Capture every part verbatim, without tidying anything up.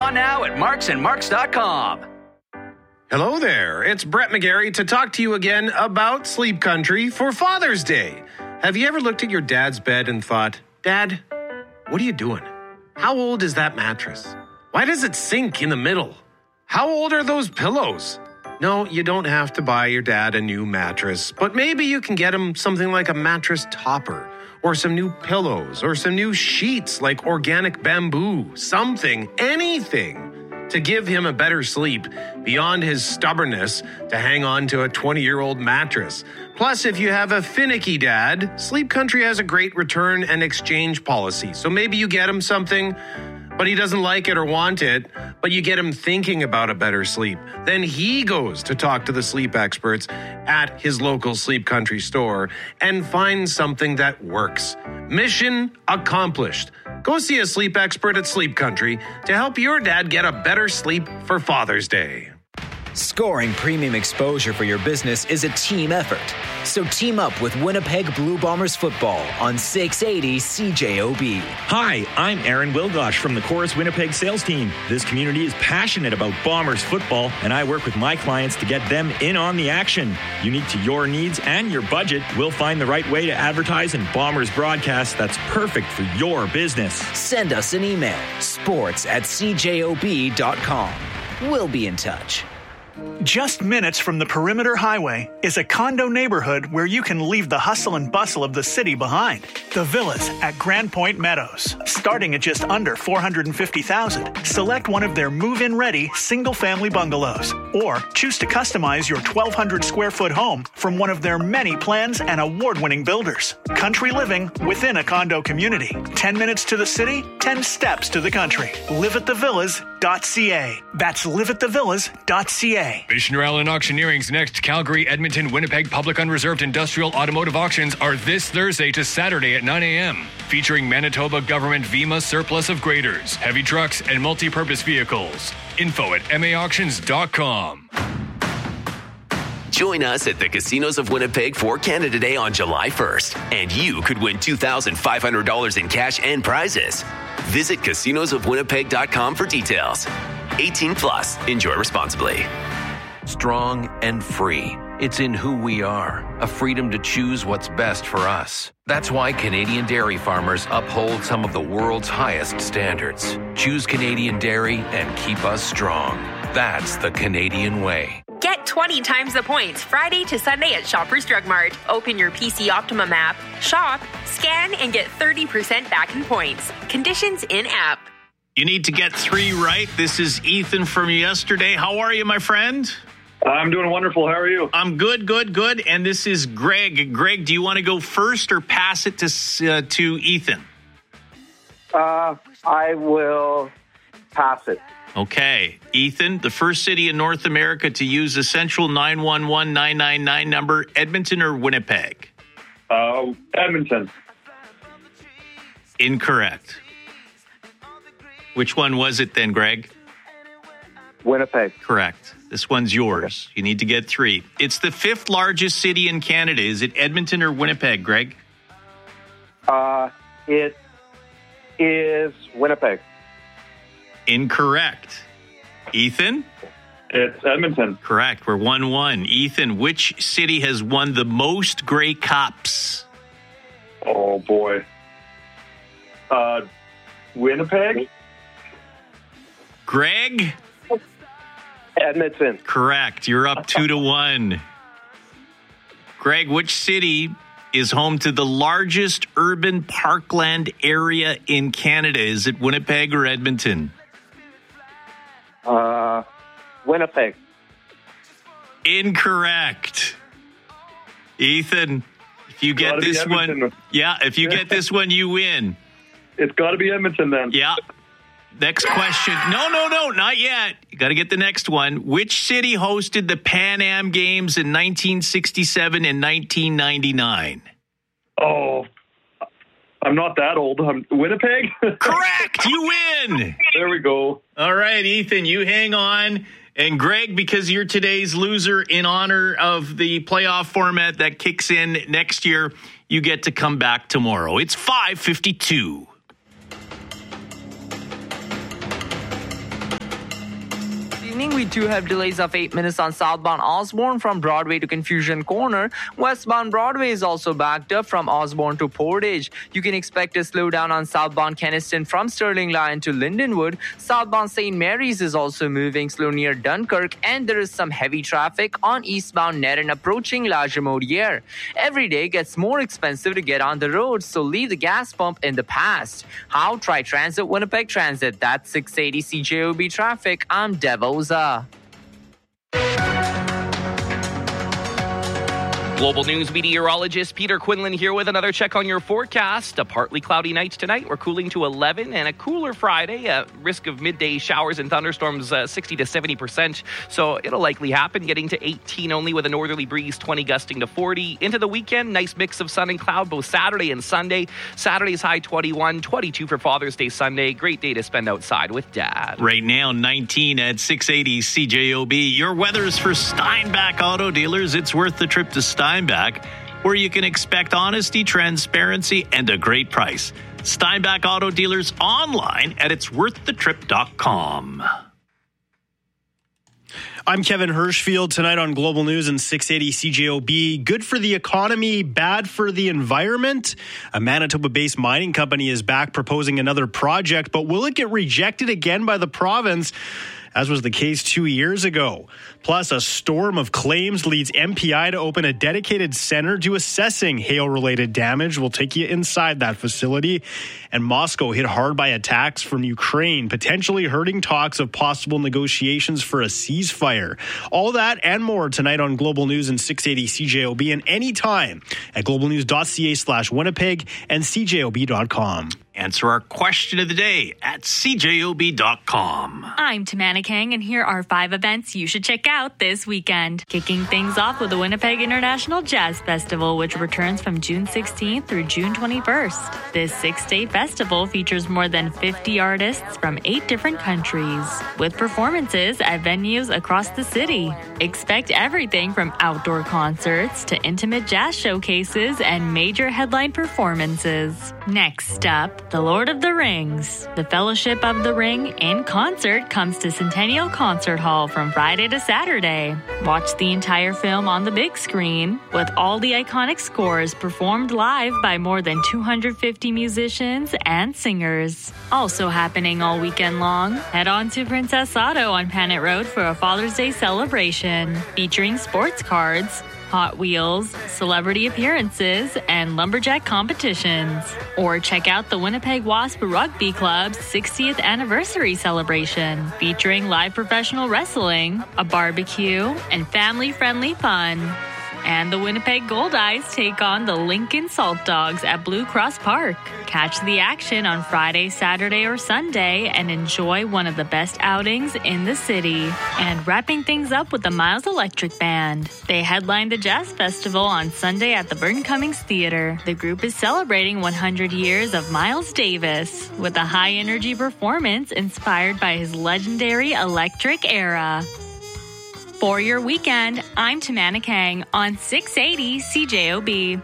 on now at marks and marks dot com. Hello there, it's Brett McGarry to talk to you again about Sleep Country for Father's Day. Have you ever looked at your dad's bed and thought, Dad, what are you doing? How old is that mattress? Why does it sink in the middle? How old are those pillows? No, you don't have to buy your dad a new mattress, but maybe you can get him something like a mattress topper, or some new pillows, or some new sheets like organic bamboo, something, anything to give him a better sleep beyond his stubbornness to hang on to a twenty-year-old mattress. Plus, if you have a finicky dad, Sleep Country has a great return and exchange policy. So maybe you get him something, but he doesn't like it or want it, but you get him thinking about a better sleep. Then he goes to talk to the sleep experts at his local Sleep Country store and finds something that works. Mission accomplished. Go see a sleep expert at Sleep Country to help your dad get a better sleep for Father's Day. Scoring premium exposure for your business is a team effort. So team up with Winnipeg Blue Bombers football on six eighty C J O B. Hi, I'm Aaron Wilgosh from the Chorus Winnipeg sales team. This community is passionate about Bombers football, and I work with my clients to get them in on the action. Unique to your needs and your budget, we'll find the right way to advertise in Bombers broadcast that's perfect for your business. Send us an email, sports at c j o b dot com. We'll be in touch. Just minutes from the Perimeter Highway is a condo neighborhood where you can leave the hustle and bustle of the city behind. The Villas at Grand Point Meadows, starting at just under four hundred fifty thousand dollars. Select one of their move-in ready single-family bungalows, or choose to customize your twelve hundred square foot home from one of their many plans and award-winning builders. Country living within a condo community. ten minutes to the city, ten steps to the country. live at the villas dot c a. That's live at the villas dot c a. Missioner Allen Auctioneering's next Calgary, Edmonton, Winnipeg Public Unreserved Industrial Automotive Auctions are this Thursday to Saturday at nine a.m. featuring Manitoba Government V M A surplus of graders, heavy trucks, and multi-purpose vehicles. Info at m a auctions dot com. Join us at the Casinos of Winnipeg for Canada Day on July first, and you could win two thousand five hundred dollars in cash and prizes. Visit casinos of winnipeg dot com for details. eighteen plus. Enjoy responsibly. Strong and free. It's in who we are, a freedom to choose what's best for us. That's why Canadian dairy farmers uphold some of the world's highest standards. Choose Canadian dairy and keep us strong. That's the Canadian way. Get twenty times the points Friday to Sunday at Shoppers Drug Mart. Open your P C Optimum app, shop, scan, and get thirty percent back in points. Conditions in-app. You need to get three right. This is Ethan from yesterday. How are you, my friend? I'm doing wonderful. How are you? I'm good, good, good. And this is Greg. Greg, do you want to go first or pass it to uh, to Ethan? Uh, I will pass it. Okay. Ethan, the first city in North America to use the central nine one one nine nine nine number, Edmonton or Winnipeg? Uh, Edmonton. Incorrect. Which one was it then, Greg? Winnipeg. Correct. This one's yours. You need to get three. It's the fifth largest city in Canada. Is it Edmonton or Winnipeg, Greg? Uh, it is Winnipeg. Incorrect. Ethan? It's Edmonton. Correct. We're one one. Ethan, which city has won the most Grey Cups? Oh, boy. Uh, Winnipeg? Greg? Edmonton. Correct. You're up two to one. Greg, which city is home to the largest urban parkland area in Canada? Is it Winnipeg or Edmonton? Uh, Winnipeg. Incorrect. Ethan, if you get this one, yeah, if you get this one, you win. It's got to be Edmonton then. Yeah. Next question. No, no, no, not yet. You got to get the next one. Which city hosted the Pan Am Games in nineteen sixty-seven and nineteen ninety-nine? Oh, I'm not that old. I'm Winnipeg? Correct. You win. There we go. All right, Ethan, you hang on. And Greg, because you're today's loser, in honor of the playoff format that kicks in next year, you get to come back tomorrow. It's five fifty-two. evening, we do have delays of eight minutes on southbound Osborne from Broadway to Confusion Corner. Westbound Broadway is also backed up from Osborne to Portage. You can expect a slowdown on southbound Kenniston from Sterling Line to Lindenwood. Southbound Saint Mary's is also moving slow near Dunkirk, and there is some heavy traffic on eastbound Nerin approaching La Jamodiere. Every day gets more expensive to get on the road, so leave the gas pump in the past. How? Try Transit Winnipeg Transit. That's six eighty C J O B traffic. I'm Devoza. Global News meteorologist Peter Quinlan here with another check on your forecast. A partly cloudy night tonight. We're cooling to eleven, and a cooler Friday. A risk of midday showers and thunderstorms uh, sixty to seventy percent. So it'll likely happen. Getting to eighteen only with a northerly breeze, twenty gusting to forty. Into the weekend, nice mix of sun and cloud both Saturday and Sunday. Saturday's high twenty-one, twenty-two for Father's Day Sunday. Great day to spend outside with Dad. Right now, nineteen at six eighty C J O B. Your weather's for Steinbach Auto Dealers. It's worth the trip to Steinbach. Steinbach, where you can expect honesty, transparency, and a great price. Steinbach Auto Dealers online at its worth the trip dot com. I'm Kevin Hirschfield tonight on Global News and six eighty C J O B. Good for the economy, bad for the environment. A Manitoba-based mining company is back proposing another project, but will it get rejected again by the province, as was the case two years ago? Plus, a storm of claims leads M P I to open a dedicated center to assessing hail-related damage. We'll take you inside that facility. And Moscow hit hard by attacks from Ukraine, potentially hurting talks of possible negotiations for a ceasefire. All that and more tonight on Global News and six eighty C J O B, and anytime at globalnews.ca slash Winnipeg and C J O B dot com. Answer our question of the day at C J O B dot com. I'm Tamana Kang, and here are five events you should check out this weekend. Kicking things off with the Winnipeg International Jazz Festival, which returns from June sixteenth through June twenty-first. This six-day festival features more than fifty artists from eight different countries, with performances at venues across the city. Expect everything from outdoor concerts to intimate jazz showcases and major headline performances. Next up, The Lord of the Rings. The Fellowship of the Ring in concert comes to Centennial Concert Hall from Friday to Saturday. Watch the entire film on the big screen, with all the iconic scores performed live by more than two hundred fifty musicians and singers. Also happening all weekend long, head on to Princess Auto on Panet Road for a Father's Day celebration, featuring sports cards, Hot Wheels, celebrity appearances, and lumberjack competitions. Or check out the Winnipeg Wasp Rugby Club's sixtieth anniversary celebration, featuring live professional wrestling, a barbecue, and family-friendly fun. And the Winnipeg Goldeyes take on the Lincoln Salt Dogs at Blue Cross Park. Catch the action on Friday, Saturday, or Sunday and enjoy one of the best outings in the city. And wrapping things up with the Miles Electric Band. They headlined the Jazz Festival on Sunday at the Burton Cummings Theater. The group is celebrating one hundred years of Miles Davis with a high-energy performance inspired by his legendary electric era. For your weekend, I'm Tamana Kang on six eighty C J O B.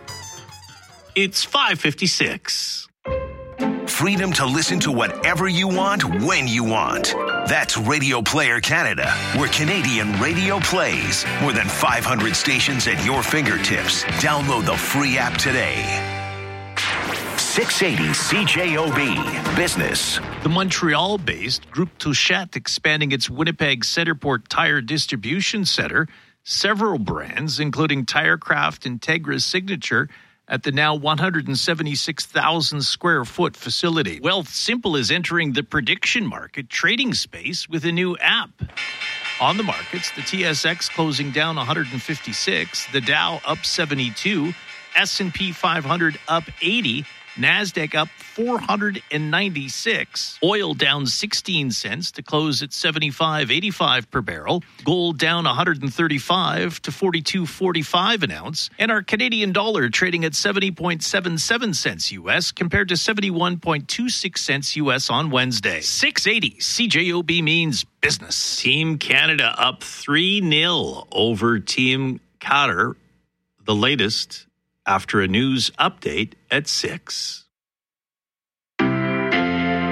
It's five fifty-six. Freedom to listen to whatever you want, when you want. That's Radio Player Canada, where Canadian radio plays. More than five hundred stations at your fingertips. Download the free app today. six eighty C J O B Business. The Montreal-based Groupe Touchette expanding its Winnipeg Centerport Tire Distribution Center. Several brands, including Tirecraft and Tegra Signature, at the now one hundred seventy-six thousand square foot facility. Wealth Simple is entering the prediction market trading space with a new app. On the markets, the T S X closing down one hundred fifty-six, the Dow up seventy-two, S and P five hundred up eighty, NASDAQ up four hundred ninety-six. Oil down sixteen cents to close at seventy-five eighty-five per barrel. Gold down one hundred thirty-five to forty-two forty-five an ounce. And our Canadian dollar trading at seventy point seven seven cents U S compared to seventy-one point two six cents U S on Wednesday. six eighty C J O B means business. Team Canada up three nil over Team Qatar. The latest after a news update at six.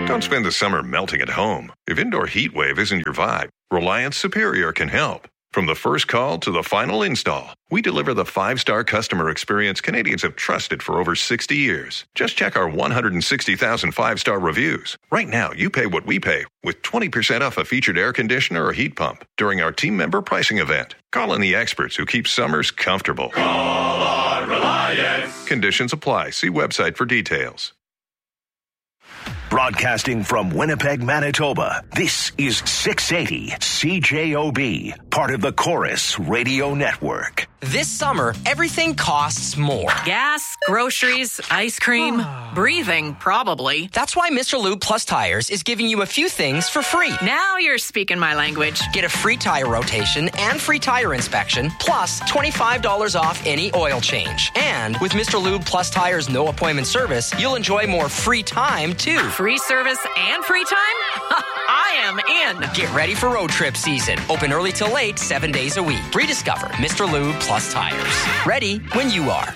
Don't spend the summer melting at home. If indoor heat wave isn't your vibe, Reliance Superior can help. From the first call to the final install, we deliver the five-star customer experience Canadians have trusted for over sixty years. Just check our one hundred sixty thousand five-star reviews. Right now, you pay what we pay with twenty percent off a featured air conditioner or heat pump during our team member pricing event. Call in the experts who keep summers comfortable. Call on Reliance. Conditions apply. See website for details. Broadcasting from Winnipeg, Manitoba, this is six eighty C J O B, part of the Chorus Radio Network. This summer, everything costs more. Gas, groceries, ice cream, breathing, probably. That's why Mister Lube Plus Tires is giving you a few things for free. Now you're speaking my language. Get a free tire rotation and free tire inspection, plus twenty-five dollars off any oil change. And with Mister Lube Plus Tires no appointment service, you'll enjoy more free time, too. Free service and free time? I am in. Get ready for road trip season. Open early till late, seven days a week. Rediscover Mister Lube Plus Tires. Ready when you are.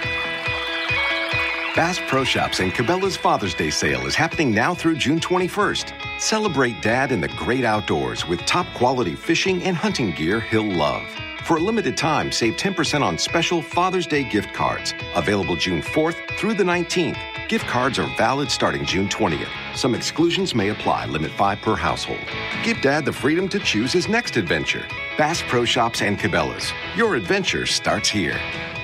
Bass Pro Shops and Cabela's Father's Day sale is happening now through June twenty-first. Celebrate Dad in the great outdoors with top quality fishing and hunting gear he'll love. For a limited time, save ten percent on special Father's Day gift cards. Available June fourth through the nineteenth. Gift cards are valid starting June twentieth. Some exclusions may apply. Limit five per household. Give Dad the freedom to choose his next adventure. Bass Pro Shops and Cabela's. Your adventure starts here.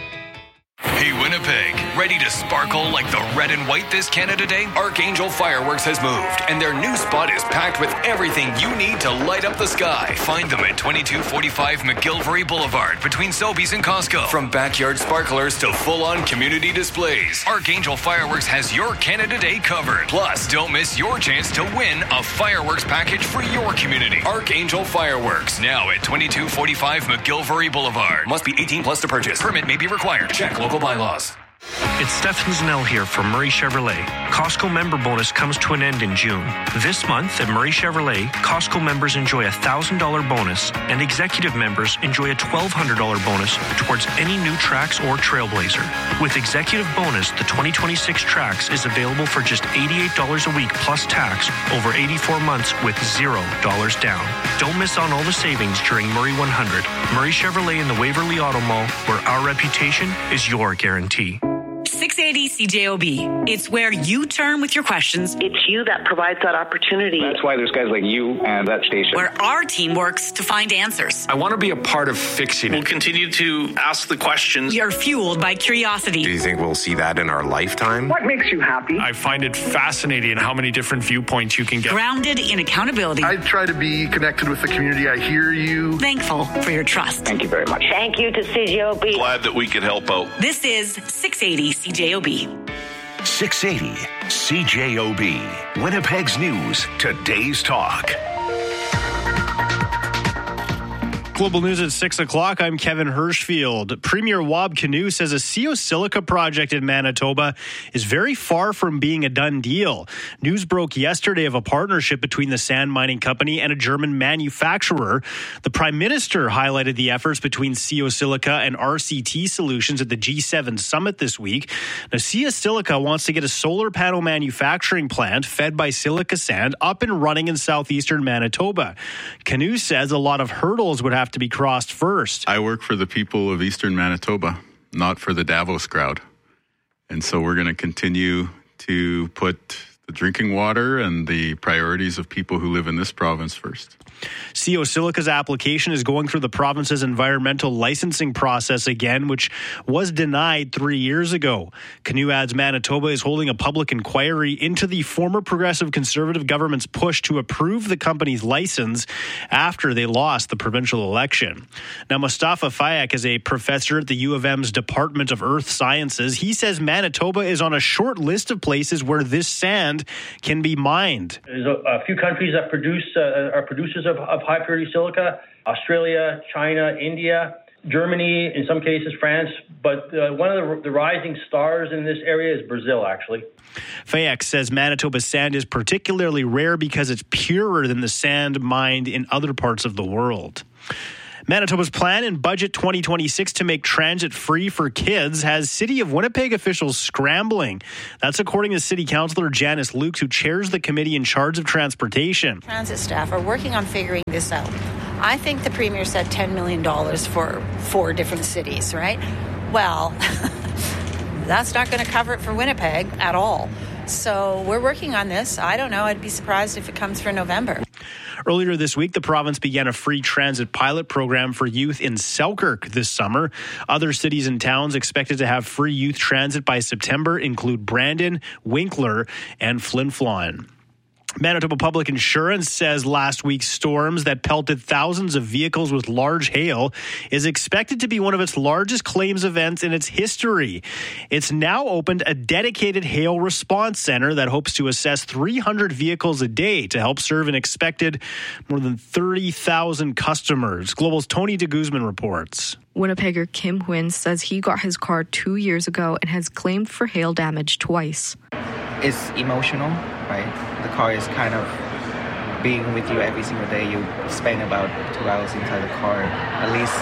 Hey, Winnipeg, ready to sparkle like the red and white this Canada Day? Archangel Fireworks has moved, and their new spot is packed with everything you need to light up the sky. Find them at twenty-two forty-five McGilvery Boulevard between Sobeys and Costco. From backyard sparklers to full-on community displays, Archangel Fireworks has your Canada Day covered. Plus, don't miss your chance to win a fireworks package for your community. Archangel Fireworks, now at twenty-two forty-five McGilvery Boulevard. Must be eighteen plus to purchase. Permit may be required. Check local bylaws. It's Stefan Snell here from Murray Chevrolet. Costco member bonus comes to an end in June. This month at Murray Chevrolet, Costco members enjoy a one thousand dollars bonus and executive members enjoy a twelve hundred dollars bonus towards any new Trax or Trailblazer. With executive bonus, the twenty twenty-six Trax is available for just eighty-eight dollars a week plus tax over eighty-four months with zero dollars down. Don't miss on all the savings during Murray one hundred. Murray Chevrolet in the Waverly Auto Mall, where our reputation is your guarantee. six eighty C J O B. It's where you turn with your questions. It's you that provides that opportunity. That's why there's guys like you and that station. Where our team works to find answers. I want to be a part of fixing it. We'll continue to ask the questions. We are fueled by curiosity. Do you think we'll see that in our lifetime? What makes you happy? I find it fascinating how many different viewpoints you can get. Grounded in accountability. I try to be connected with the community. I hear you. Thankful for your trust. Thank you very much. Thank you to C J O B. Glad that we could help out. This is six eighty C J O B. six eighty C J O B. Winnipeg's News. Today's Talk. Global News at six o'clock. I'm Kevin Hirschfield. Premier Wab Kinew says a C O Silica project in Manitoba is very far from being a done deal. News broke yesterday of a partnership between the sand mining company and a German manufacturer. The Prime Minister highlighted the efforts between C O Silica and R C T Solutions at the G seven summit this week. Now, C O Silica wants to get a solar panel manufacturing plant fed by silica sand up and running in southeastern Manitoba. Kinew says a lot of hurdles would have to be crossed first. I work for the people of eastern Manitoba, not for the Davos crowd. And so we're going to continue to put the drinking water and the priorities of people who live in this province first. C O Silica's application is going through the province's environmental licensing process again, which was denied three years ago. Kinew adds Manitoba is holding a public inquiry into the former Progressive Conservative government's push to approve the company's license after they lost the provincial election. Now, Mustafa Fayak is a professor at the U of M's Department of Earth Sciences. He says Manitoba is on a short list of places where this sand can be mined. There's a, a few countries that produce uh, are producers of, of high purity silica: Australia, China, India, Germany, in some cases France. But uh, one of the, the rising stars in this area is Brazil, actually. Fayak says Manitoba's sand is particularly rare because it's purer than the sand mined in other parts of the world. Manitoba's plan in Budget twenty twenty-six to make transit free for kids has City of Winnipeg officials scrambling. That's according to City Councillor Janice Lukes, who chairs the committee in charge of transportation. Transit staff are working on figuring this out. I think the Premier said ten million dollars for four different cities, right? Well, that's not going to cover it for Winnipeg at all. So we're working on this. I don't know. I'd be surprised if it comes for November. Earlier this week, the province began a free transit pilot program for youth in Selkirk this summer. Other cities and towns expected to have free youth transit by September include Brandon, Winkler, and Flin Flon. Manitoba Public Insurance says last week's storms that pelted thousands of vehicles with large hail is expected to be one of its largest claims events in its history. It's now opened a dedicated hail response center that hopes to assess three hundred vehicles a day to help serve an expected more than thirty thousand customers. Global's Tony de Guzman reports. Winnipegger Kim Huynh says he got his car two years ago and has claimed for hail damage twice. It's emotional, right? The car is kind of being with you every single day. You spend about two hours inside the car. At least,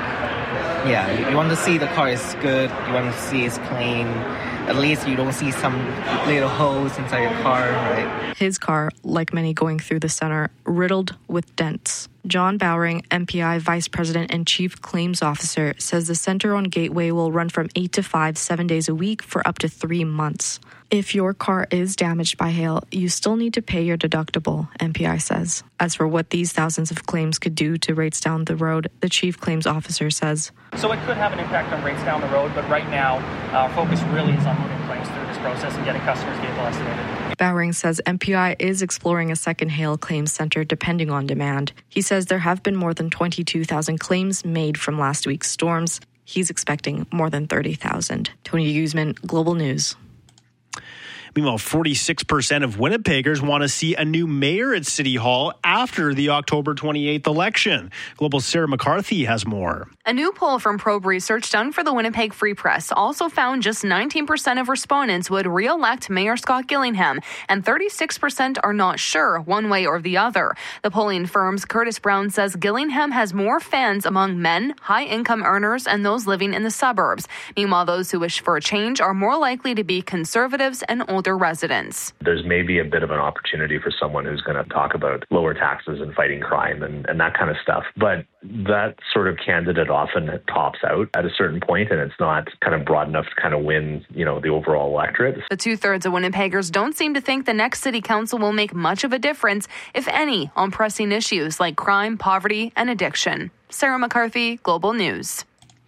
like, yeah, you, you want to see the car is good. You want to see it's clean. At least you don't see some little holes inside your car, right? His car, like many going through the center, riddled with dents. John Bowering, M P I Vice President and Chief Claims Officer, says the center on Gateway will run from eight to five, seven days a week for up to three months. If your car is damaged by hail, you still need to pay your deductible, M P I says. As for what these thousands of claims could do to rates down the road, the Chief Claims Officer says. So it could have an impact on rates down the road, but right now our focus really is on moving claims through this process and getting customers vehicle estimated. Bowering says M P I is exploring a second hail claims center depending on demand. He says there have been more than twenty-two thousand claims made from last week's storms. He's expecting more than thirty thousand. Tony Guzman, Global News. Meanwhile, forty-six percent of Winnipeggers want to see a new mayor at City Hall after the October twenty-eighth election. Global's Sarah McCarthy has more. A new poll from Probe Research done for the Winnipeg Free Press also found just nineteen percent of respondents would re-elect Mayor Scott Gillingham, and thirty-six percent are not sure one way or the other. The polling firm's Curtis Brown says Gillingham has more fans among men, high-income earners, and those living in the suburbs. Meanwhile, those who wish for a change are more likely to be conservatives and older residents. There's maybe a bit of an opportunity for someone who's going to talk about lower taxes and fighting crime and, and that kind of stuff. But that sort of candidate often tops out at a certain point, and it's not kind of broad enough to kind of win, you know, the overall electorate. The two-thirds of Winnipeggers don't seem to think the next city council will make much of a difference, if any, on pressing issues like crime, poverty, and addiction. Sarah McCarthy, Global News.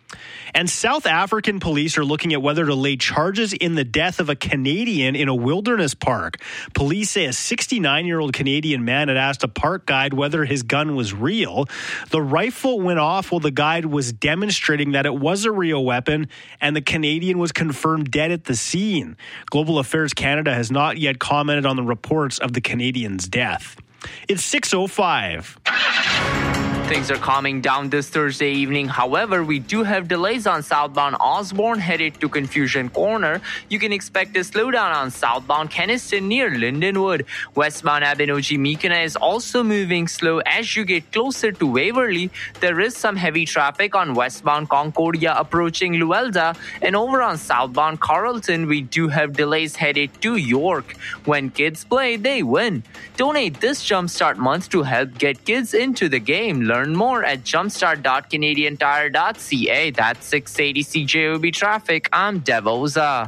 And South African police are looking at whether to lay charges in the death of a Canadian in a wilderness park. Police say a sixty-nine-year-old Canadian man had asked a park guide whether his gun was real. The rifle went off while the guide was demonstrating that it was a real weapon, and the Canadian was confirmed dead at the scene. Global Affairs Canada has not yet commented on the reports of the Canadian's death. It's six oh five. Things are calming down this Thursday evening. However, we do have delays on southbound Osborne headed to Confusion Corner. You can expect a slowdown on southbound Keniston near Lindenwood. Westbound Abenoji-Meekina is also moving slow as you get closer to Waverly. There is some heavy traffic on westbound Concordia approaching Luelda. And over on southbound Carleton, we do have delays headed to York. When kids play, they win. Donate this Jumpstart month to help get kids into the game. Learn more at jumpstart dot canadian tire dot c a. That's six eighty C J O B traffic. I'm Devoza.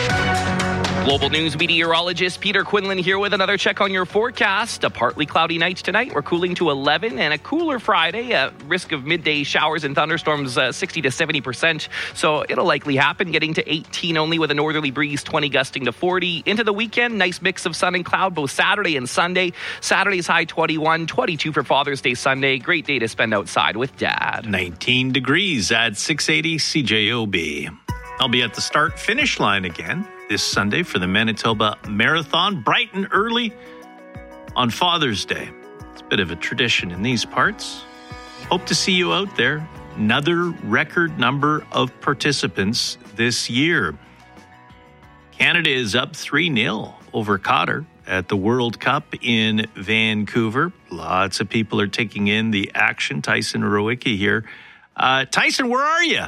Global News meteorologist Peter Quinlan here with another check on your forecast. A partly cloudy night tonight. We're cooling to eleven, and a cooler Friday. A risk of midday showers and thunderstorms uh, sixty to seventy percent. So it'll likely happen, getting to eighteen only with a northerly breeze, twenty gusting to forty. Into the weekend, nice mix of sun and cloud both Saturday and Sunday. Saturday's high twenty-one, twenty-two for Father's Day Sunday. Great day to spend outside with Dad. nineteen degrees at six eighty C J O B. I'll be at the start-finish line again this Sunday for the Manitoba Marathon, bright and early on Father's Day. It's a bit of a tradition in these parts. Hope to see you out there. Another record number of participants this year. Canada is up three nil over Qatar at the World Cup in Vancouver. Lots of people are taking in the action. Tyson Rowicki here. Uh, Tyson, where are you?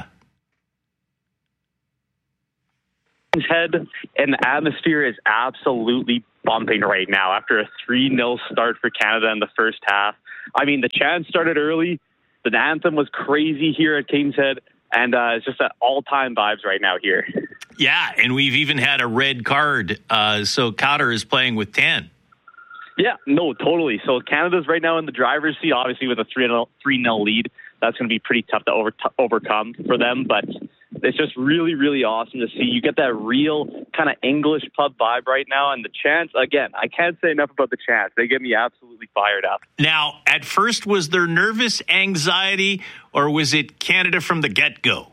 Head, and the atmosphere is absolutely bumping right now after a three nil start for Canada in the first half. I mean, the chant started early. The anthem was crazy here at Kings Head, and uh, it's just at all-time vibes right now here. Yeah, and we've even had a red card, uh, so Cotter is playing with ten. Yeah, no, totally. So Canada's right now in the driver's seat, obviously with a three nil lead. That's going to be pretty tough to over, t- overcome for them, but it's just really, really awesome to see. You get that real kind of English pub vibe right now, and the chants, again, I can't say enough about the chants. They get me absolutely fired up. Now, at first, was there nervous anxiety, or was it Canada from the get-go?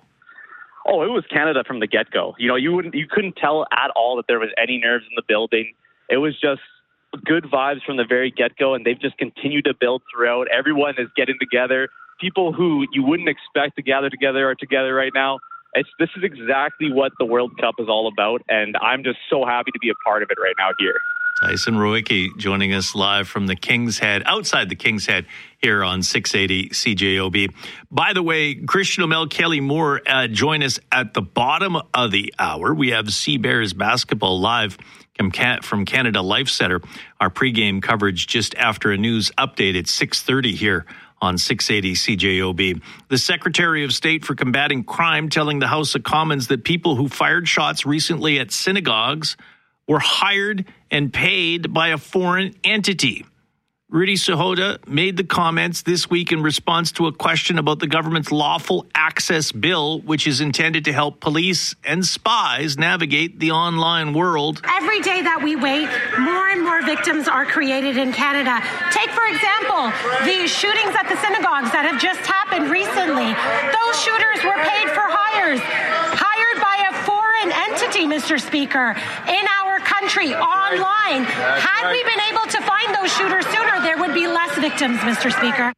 Oh, it was Canada from the get-go. You know, you wouldn't, you couldn't tell at all that there was any nerves in the building. It was just good vibes from the very get-go, and they've just continued to build throughout. Everyone is getting together. People who you wouldn't expect to gather together are together right now. It's, this is exactly what the World Cup is all about, and I'm just so happy to be a part of it right now here. Tyson Rowicki joining us live from the King's Head, outside the King's Head here on six eighty C J O B. By the way, Christian O'Mel, Kelly Moore uh, join us at the bottom of the hour. We have Sea Bears basketball live from Canada Life Center. Our pregame coverage just after a news update at six thirty here on six eighty C J O B. The Secretary of State for Combating Crime telling the House of Commons that people who fired shots recently at synagogues were hired and paid by a foreign entity. Rudy Sahota made the comments this week in response to a question about the government's lawful access bill, which is intended to help police and spies navigate the online world. Every day that we wait, more and more victims are created in Canada. Take, for example, the shootings at the synagogues that have just happened recently. Those shooters were paid for hires, hired by a foreign entity, Mister Speaker, in our country, online. Had we been able to find those shooters sooner, there would be less victims, Mister Speaker.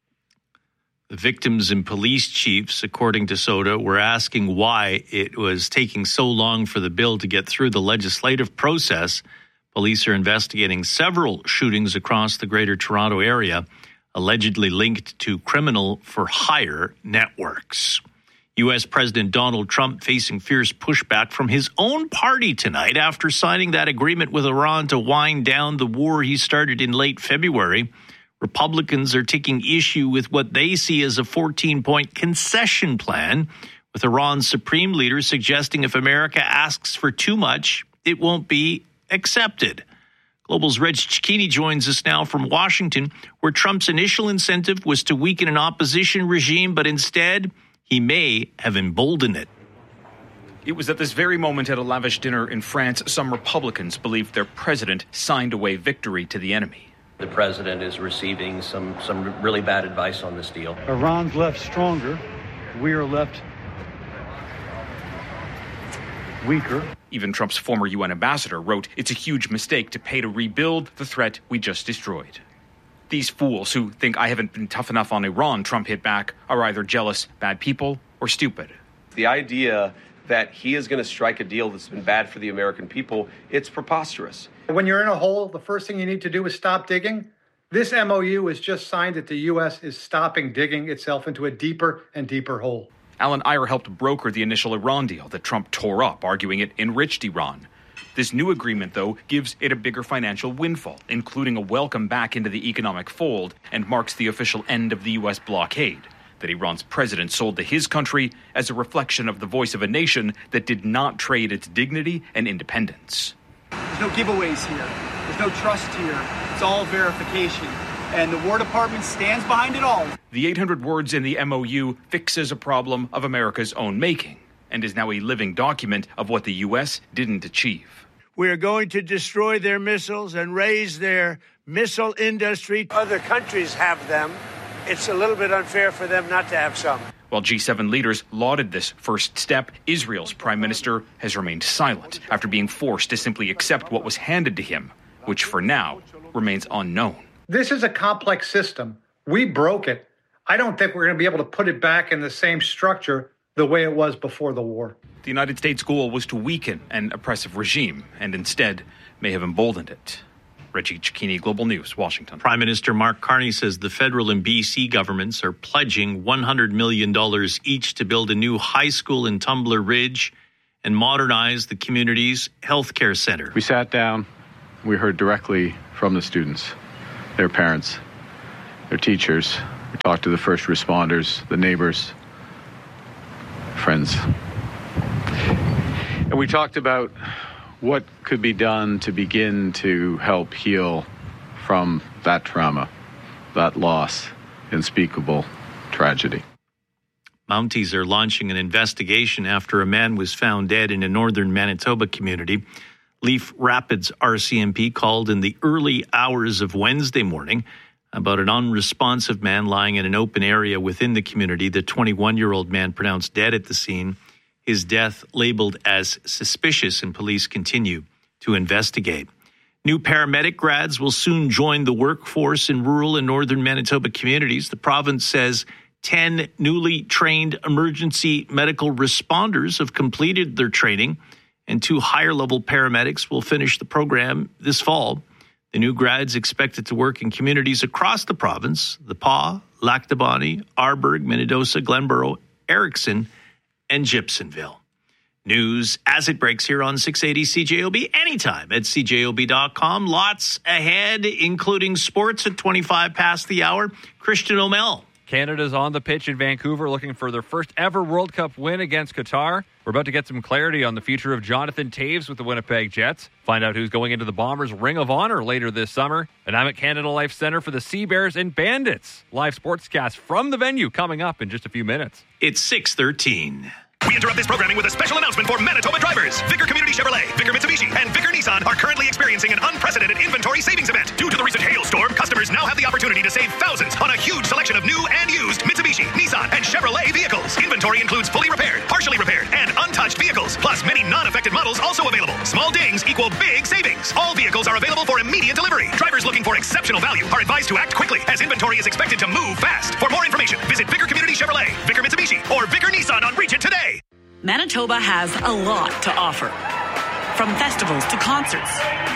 The victims and police chiefs, according to Soda, were asking why it was taking so long for the bill to get through the legislative process. Police are investigating several shootings across the Greater Toronto area, allegedly linked to criminal for hire networks. U S President Donald Trump facing fierce pushback from his own party tonight after signing that agreement with Iran to wind down the war he started in late February. Republicans are taking issue with what they see as a fourteen-point concession plan, with Iran's supreme leader suggesting if America asks for too much, it won't be accepted. Global's Reg Cicchini joins us now from Washington, where Trump's initial incentive was to weaken an opposition regime, but instead he may have emboldened it. It was at this very moment at a lavish dinner in France, some Republicans believed their president signed away victory to the enemy. The president is receiving some, some really bad advice on this deal. Iran's left stronger. We are left weaker. Even Trump's former U N ambassador wrote, "It's a huge mistake to pay to rebuild the threat we just destroyed." These fools who think I haven't been tough enough on Iran, Trump hit back, are either jealous, bad people, or stupid. The idea that he is going to strike a deal that's been bad for the American people, it's preposterous. When you're in a hole, the first thing you need to do is stop digging. This M O U is just signed that the U S is stopping digging itself into a deeper and deeper hole. Alan Iyer helped broker the initial Iran deal that Trump tore up, arguing it enriched Iran. This new agreement, though, gives it a bigger financial windfall, including a welcome back into the economic fold, and marks the official end of the U S blockade that Iran's president sold to his country as a reflection of the voice of a nation that did not trade its dignity and independence. There's no giveaways here. There's no trust here. It's all verification. And the War Department stands behind it all. The eight hundred words in the M O U fixes a problem of America's own making and is now a living document of what the U S didn't achieve. We are going to destroy their missiles and raise their missile industry. Other countries have them. It's a little bit unfair for them not to have some. While G seven leaders lauded this first step, Israel's prime minister has remained silent after being forced to simply accept what was handed to him, which for now remains unknown. This is a complex system. We broke it. I don't think we're going to be able to put it back in the same structure the way it was before the war. The United States' goal was to weaken an oppressive regime and instead may have emboldened it. Reggie Cicchini, Global News, Washington. Prime Minister Mark Carney says the federal and B C governments are pledging one hundred million dollars each to build a new high school in Tumbler Ridge and modernize the community's healthcare center. We sat down, we heard directly from the students, their parents, their teachers. We talked to the first responders, the neighbors, friends. And we talked about what could be done to begin to help heal from that trauma, that loss, unspeakable tragedy. Mounties are launching an investigation after a man was found dead in a northern Manitoba community. Leaf Rapids R C M P called in the early hours of Wednesday morning about an unresponsive man lying in an open area within the community. The twenty-one-year-old man pronounced dead at the scene. His death labeled as suspicious, and police continue to investigate. New paramedic grads will soon join the workforce in rural and northern Manitoba communities. The province says ten newly trained emergency medical responders have completed their training, and two higher-level paramedics will finish the program this fall. The new grads expected to work in communities across the province: the Pas, Lac du Bonnet, Arborg, Minnedosa, Glenborough, Erickson, and Gibsonville. News as it breaks here on six eighty C J O B, anytime at C J O B dot com. Lots ahead, including sports at twenty-five past the hour. Christian O'Mell. Canada's on the pitch in Vancouver looking for their first ever World Cup win against Qatar. We're about to get some clarity on the future of Jonathan Toews with the Winnipeg Jets. Find out who's going into the Bombers' Ring of Honor later this summer. And I'm at Canada Life Center for the Sea Bears and Bandits. Live sportscast from the venue coming up in just a few minutes. It's six thirteen. We interrupt this programming with a special announcement for Manitoba drivers. Vicar Community Chevrolet, Vicar Mitsubishi, and Vicar Nissan are currently experiencing an unprecedented inventory savings event. Due to the recent hailstorm, customers now have the opportunity to save thousands on a huge selection of new and used Mitsubishi, Nissan, and Chevrolet vehicles. Inventory includes fully repaired, partially repaired, and untouched vehicles, plus many non-affected models also available. Small dings equal big savings. All vehicles are available for immediate delivery. Drivers looking for exceptional value are advised to act quickly, as inventory is expected to move fast. For more information, visit Vicar Community Chevrolet, Vicar Mitsubishi, or Vicar Nissan on Reach It today. Manitoba has a lot to offer. From festivals to concerts,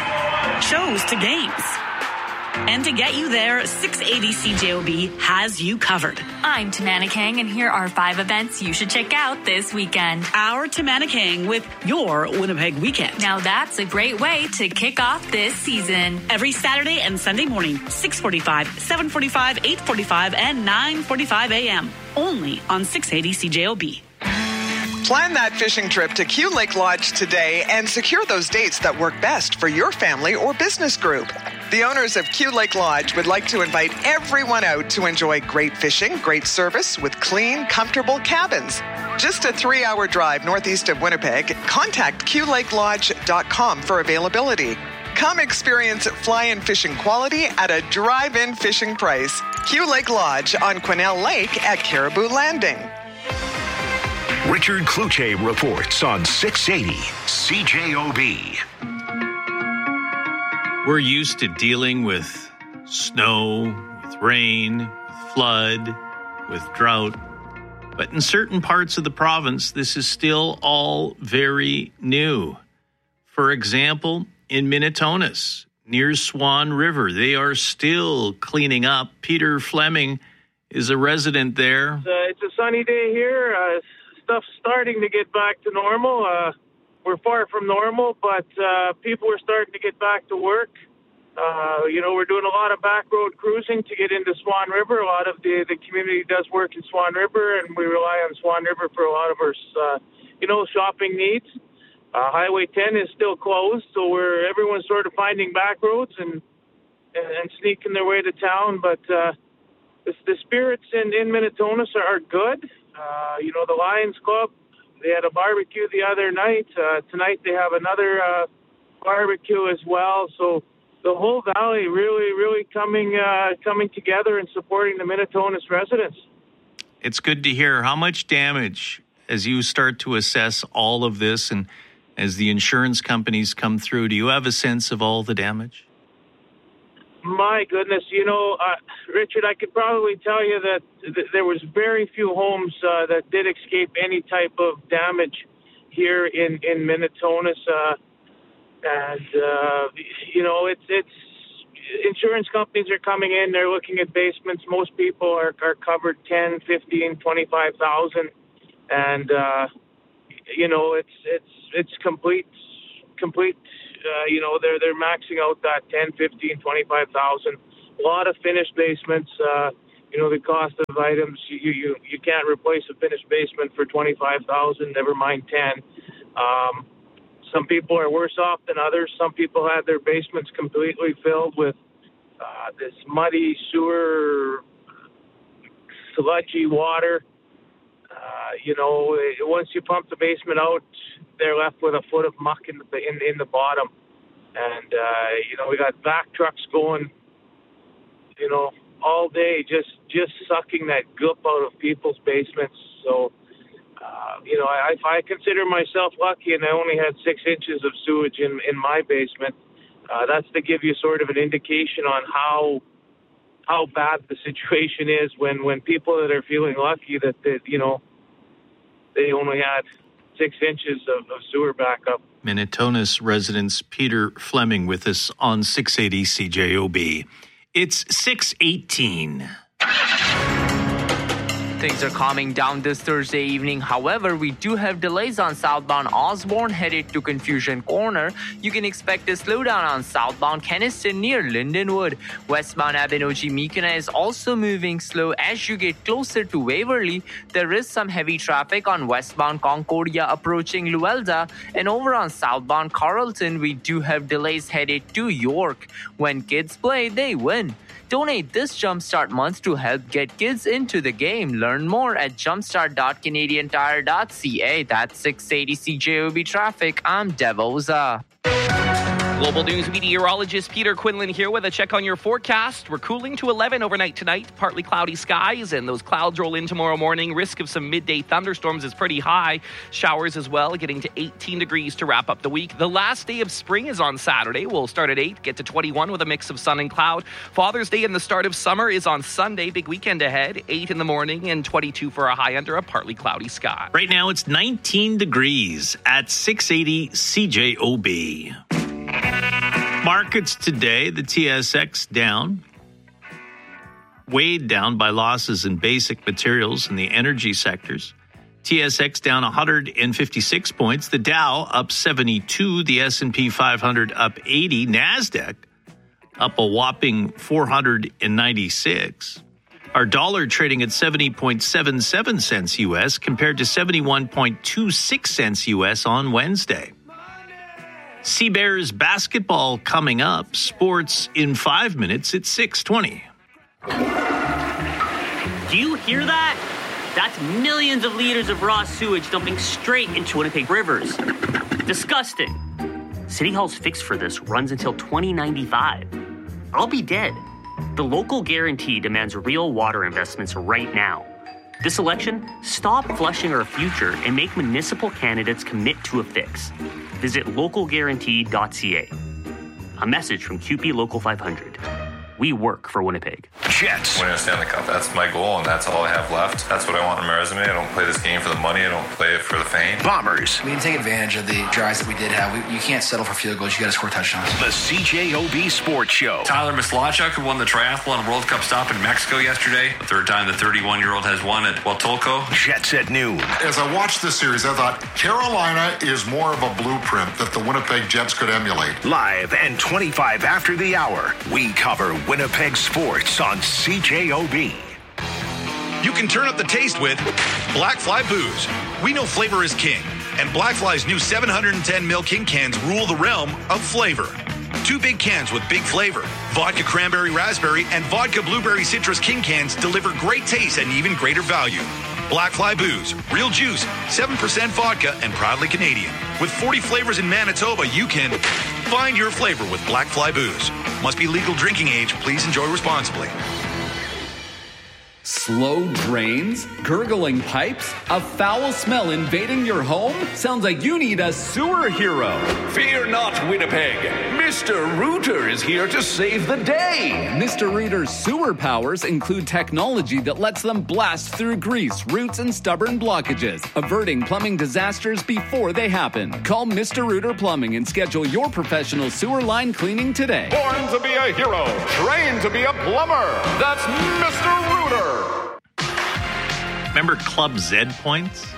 shows to games. And to get you there, six eighty C J O B has you covered. I'm Tamana Kang, and here are five events you should check out this weekend. Our Tamana Kang with your Winnipeg Weekend. Now that's a great way to kick off this season. Every Saturday and Sunday morning, six forty-five, seven forty-five, eight forty-five, and nine forty-five a.m. Only on six eighty C J O B. Plan that fishing trip to Q Lake Lodge today and secure those dates that work best for your family or business group. The owners of Q Lake Lodge would like to invite everyone out to enjoy great fishing, great service with clean, comfortable cabins. Just a three-hour drive northeast of Winnipeg. Contact Q Lake Lodge dot com for availability. Come experience fly-in fishing quality at a drive-in fishing price. Q Lake Lodge on Quesnel Lake at Caribou Landing. Richard Cloutier reports on six eighty C J O B. We're used to dealing with snow, with rain, with flood, with drought. But in certain parts of the province, this is still all very new. For example, in Minitonas, near Swan River, they are still cleaning up. Peter Fleming is a resident there. Uh, it's a sunny day here. Uh, stuff's starting to get back to normal. Uh, we're far from normal, but uh, people are starting to get back to work. Uh, you know, we're doing a lot of back road cruising to get into Swan River. A lot of the, the community does work in Swan River, and we rely on Swan River for a lot of our, uh, you know, shopping needs. Uh, Highway ten is still closed, so we're everyone's sort of finding back roads and and, and sneaking their way to town. But uh, the, the spirits in, in Minitonas are, are good. Uh, you know, the Lions Club, they had a barbecue the other night. Uh, tonight they have another uh, barbecue as well. So the whole valley really, really coming uh, coming together and supporting the Minitonas residents. It's good to hear. How much damage, as you start to assess all of this and as the insurance companies come through, do you have a sense of all the damage? My goodness, you know, uh, Richard, I could probably tell you that th- there was very few homes uh, that did escape any type of damage here in, in Minitonas. Uh, and, uh, you know, it's, it's insurance companies are coming in. They're looking at basements. Most people are, are covered ten, fifteen, twenty-five thousand, and uh, you know it's it's it's complete complete. Uh, you know they're they're maxing out that ten, fifteen, twenty-five thousand. A lot of finished basements. Uh, you know the cost of items. You you you can't replace a finished basement for twenty-five thousand. Never mind ten. Um, Some people are worse off than others. Some people had their basements completely filled with uh, this muddy sewer, sludgy water. Uh, you know, once you pump the basement out, they're left with a foot of muck in the in, in the bottom. And uh, you know, we got vac trucks going, you know, all day, just just sucking that goop out of people's basements. So. Uh, you know, I, I consider myself lucky, and I only had six inches of sewage in, in my basement. Uh, that's to give you sort of an indication on how how bad the situation is when, when people that are feeling lucky that, that you know, they only had six inches of, of sewer backup. Minnetonka's residents Peter Fleming with us on six eighty C J O B. It's six eighteen. Things are calming down this Thursday evening. However, we do have delays on southbound Osborne headed to Confusion Corner. You can expect a slowdown on southbound Keniston near Lindenwood. Westbound Abinogi-Mekina is also moving slow as you get closer to Waverly. There is some heavy traffic on westbound Concordia approaching Luelda. And over on southbound Carleton, we do have delays headed to York. When kids play, they win. Donate this Jumpstart month to help get kids into the game. Learn more at jumpstart dot canadian tire dot c a. That's six eighty C J O B Traffic. I'm Devoza. Global News meteorologist Peter Quinlan here with a check on your forecast. We're cooling to eleven overnight tonight. Partly cloudy skies, and those clouds roll in tomorrow morning. Risk of some midday thunderstorms is pretty high. Showers as well, getting to eighteen degrees to wrap up the week. The last day of spring is on Saturday. We'll start at eight, get to twenty-one with a mix of sun and cloud. Father's Day and the start of summer is on Sunday. Big weekend ahead. eight in the morning and twenty-two for a high under a partly cloudy sky. Right now it's nineteen degrees at six eighty C J O B. Markets today, the T S X down, weighed down by losses in basic materials in the energy sectors. T S X down one hundred fifty-six points, the Dow up seventy-two, the S and P five hundred up eighty, NASDAQ up a whopping four hundred ninety-six. Our dollar trading at seventy point seven seven cents U S compared to seventy-one point two six cents U S on Wednesday. Sea Bears basketball coming up. Sports in five minutes at six twenty. Do you hear that? That's millions of liters of raw sewage dumping straight into Winnipeg rivers. Disgusting. City Hall's fix for this runs until twenty ninety-five. I'll be dead. The local guarantee demands real water investments right now. This election, stop flushing our future and make municipal candidates commit to a fix. Visit local guarantee dot c a. A message from Q P Local five hundred. We work for Winnipeg. Jets. Winning a Stanley Cup. That's my goal, and that's all I have left. That's what I want on my resume. I don't play this game for the money. I don't play it for the fame. Bombers. We can take advantage of the drives that we did have. We, you can't settle for field goals. You got to score touchdowns. The C J O B Sports Show. Tyler Mislachuk, who won the triathlon World Cup stop in Mexico yesterday. The third time the thirty-one-year-old has won at Huatulco. Jets at noon. As I watched this series, I thought Carolina is more of a blueprint that the Winnipeg Jets could emulate. Live and twenty-five after the hour, we cover Winnipeg sports on C J O B. You can turn up the taste with Black Fly Booze. We know flavor is king, and Black Fly's new seven hundred ten milliliter King cans rule the realm of flavor. Two big cans with big flavor. Vodka Cranberry Raspberry and Vodka Blueberry Citrus King cans deliver great taste and even greater value. Black Fly Booze, real juice, seven percent vodka, and proudly Canadian. With forty flavors in Manitoba, you can find your flavor with Black Fly Booze. Must be legal drinking age. Please enjoy responsibly. Slow drains? Gurgling pipes? A foul smell invading your home? Sounds like you need a sewer hero. Fear not, Winnipeg. Mister Rooter is here to save the day. Mister Rooter's sewer powers include technology that lets them blast through grease, roots, and stubborn blockages, averting plumbing disasters before they happen. Call Mister Rooter Plumbing and schedule your professional sewer line cleaning today. Born to be a hero, trained to be a plumber. That's Mister Rooter. Remember Club Z points?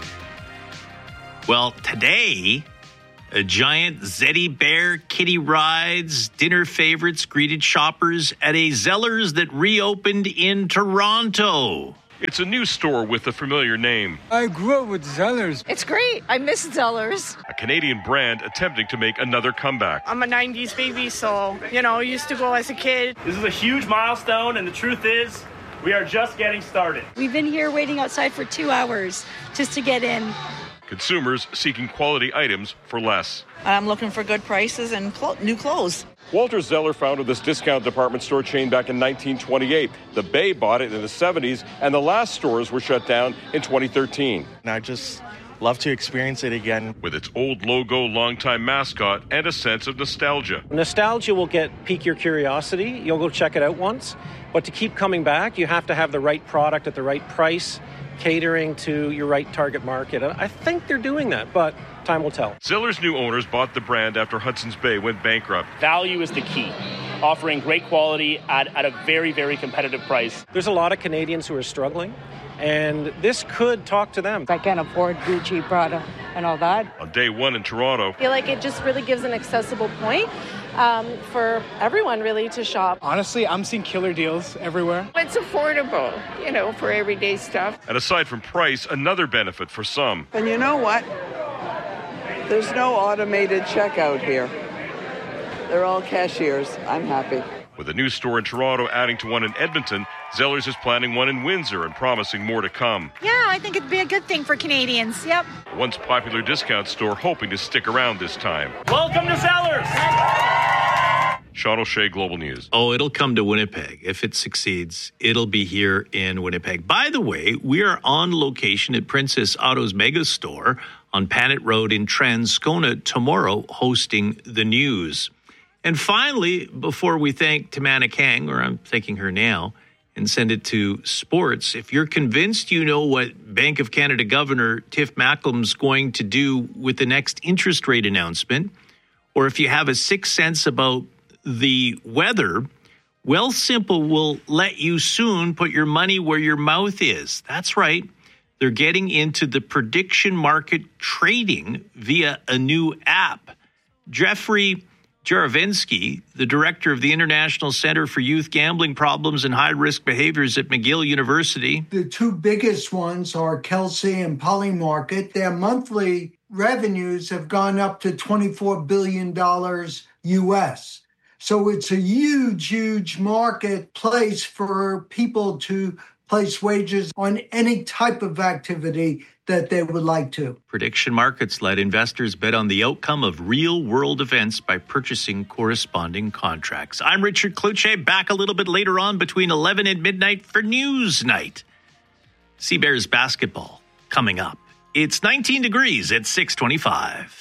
Well, today, a giant Zeddy Bear kitty rides dinner favorites greeted shoppers at a Zellers that reopened in Toronto. It's a new store with a familiar name. I grew up with Zellers. It's great. I miss Zellers. A Canadian brand attempting to make another comeback. I'm a nineties baby, so, you know, used to go as a kid. This is a huge milestone, and the truth is, we are just getting started. We've been here waiting outside for two hours just to get in. Consumers seeking quality items for less. I'm looking for good prices and clo- new clothes. Walter Zeller founded this discount department store chain back in nineteen twenty-eight. The Bay bought it in the seventies, and the last stores were shut down in twenty thirteen. And I just love to experience it again. With its old logo, longtime mascot, and a sense of nostalgia. Nostalgia will get pique your curiosity. You'll go check it out once. But to keep coming back, you have to have the right product at the right price, catering to your right target market. And I think they're doing that, but time will tell. Zeller's new owners bought the brand after Hudson's Bay went bankrupt. Value is the key. Offering great quality at, at a very, very competitive price. There's a lot of Canadians who are struggling, and this could talk to them. I can't afford Gucci, Prada, and all that. On day one in Toronto, I feel like it just really gives an accessible point um, for everyone, really, to shop. Honestly, I'm seeing killer deals everywhere. It's affordable, you know, for everyday stuff. And aside from price, another benefit for some. And you know what? There's no automated checkout here. They're all cashiers. I'm happy. With a new store in Toronto adding to one in Edmonton, Zellers is planning one in Windsor and promising more to come. Yeah, I think it'd be a good thing for Canadians. Yep. A once popular discount store hoping to stick around this time. Welcome to Zellers! Sean O'Shea, Global News. Oh, it'll come to Winnipeg. If it succeeds, it'll be here in Winnipeg. By the way, we are on location at Princess Auto's Mega Store on Panet Road in Transcona tomorrow, hosting the news. And finally, before we thank Tamana Kang, or I'm thanking her now, and send it to sports, if you're convinced you know what Bank of Canada Governor Tiff Macklem's going to do with the next interest rate announcement, or if you have a sixth sense about the weather, Wealthsimple will let you soon put your money where your mouth is. That's right. They're getting into the prediction market trading via a new app. Jeffrey Jarovinsky, the director of the International Center for Youth Gambling Problems and High-Risk Behaviors at McGill University. The two biggest ones are Kelsey and Polymarket. Their monthly revenues have gone up to twenty-four billion dollars U S. So it's a huge, huge marketplace for people to place wagers on any type of activity that they would like to. Prediction markets let investors bet on the outcome of real-world events by purchasing corresponding contracts. I'm Richard Cloutier, back a little bit later on between eleven and midnight for News Night. Sea Bears basketball coming up. It's nineteen degrees at six twenty-five.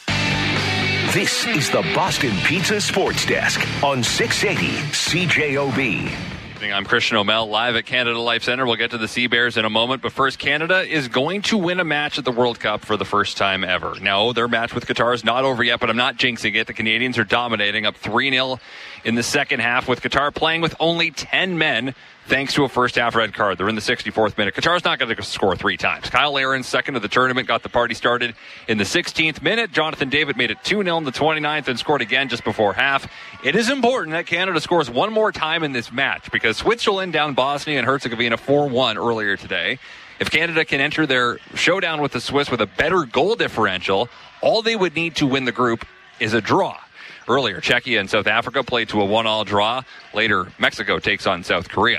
This is the Boston Pizza Sports Desk on six eighty C J O B. I'm Christian O'Mell, live at Canada Life Centre. We'll get to the Sea Bears in a moment, but first, Canada is going to win a match at the World Cup for the first time ever. Now, their match with Qatar is not over yet, but I'm not jinxing it. The Canadians are dominating, up three nil in the second half, with Qatar playing with only ten men, thanks to a first-half red card. They're in the sixty-fourth minute. Qatar's not going to score three times. Kyle Aaron, second of the tournament, got the party started in the sixteenth minute. Jonathan David made it two nil in the twenty-ninth and scored again just before half. It is important that Canada scores one more time in this match because Switzerland down Bosnia and Herzegovina four one earlier today. If Canada can enter their showdown with the Swiss with a better goal differential, all they would need to win the group is a draw. Earlier, Czechia and South Africa played to a one all draw. Later, Mexico takes on South Korea.